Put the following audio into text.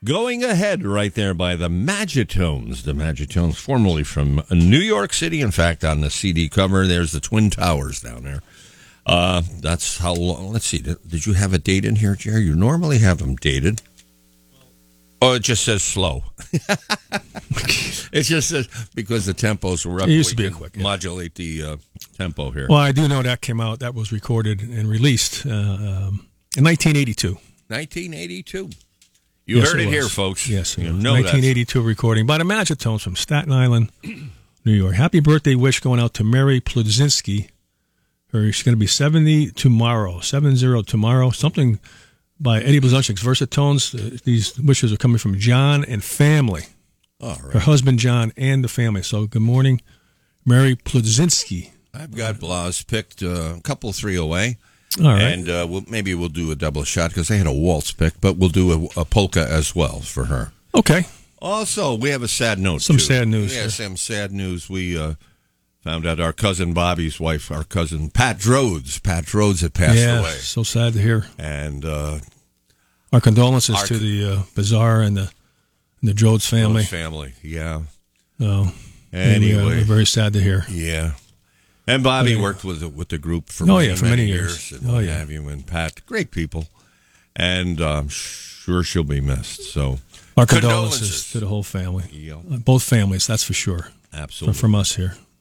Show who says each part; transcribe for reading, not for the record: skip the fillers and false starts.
Speaker 1: Going ahead right there by the Magitones. The Magitones, formerly from New York City. In fact, on the CD cover, there's the Twin Towers down there. That's how long. Let's see. Did you have a date in here, Jerry? You normally have them dated. Oh, it just says slow. It just says because the tempos were up.
Speaker 2: It used to be quick. Yeah.
Speaker 1: Modulate the tempo here.
Speaker 2: Well, I do know that came out. That was recorded and released in 1982.
Speaker 1: 1982. You heard it here, folks.
Speaker 2: Yes,
Speaker 1: you
Speaker 2: know 1982 recording by the Magitones from Staten Island, New York. Happy birthday wish going out to Mary Pludzinski. She's going to be 70 tomorrow. 70 tomorrow. Something by Eddie Blazonczyk's Versatones. These wishes are coming from John and family.
Speaker 1: All right.
Speaker 2: Her husband John and the family. So good morning, Mary Pludzinski.
Speaker 1: I've got Blas picked a couple three away.
Speaker 2: All right.
Speaker 1: And maybe we'll do a double shot because they had a waltz pick, but we'll do a polka as well for her.
Speaker 2: Okay.
Speaker 1: Also, we have a sad note,
Speaker 2: Some
Speaker 1: too.
Speaker 2: sad news.
Speaker 1: Yeah, some sad news. We found out our cousin Bobby's wife, our cousin Pat Rhodes had passed away.
Speaker 2: So sad to hear.
Speaker 1: And
Speaker 2: our condolences to the Bazaar and the Rhodes family.
Speaker 1: Yeah.
Speaker 2: Oh,
Speaker 1: anyway.
Speaker 2: We're very sad to hear.
Speaker 1: Yeah. And Bobby worked with the group for many years. And what have you. And Pat, great people. And I'm sure she'll be missed. So
Speaker 2: our condolences to the whole family.
Speaker 1: Yeah.
Speaker 2: Both families, that's for sure.
Speaker 1: Absolutely.
Speaker 2: From us here.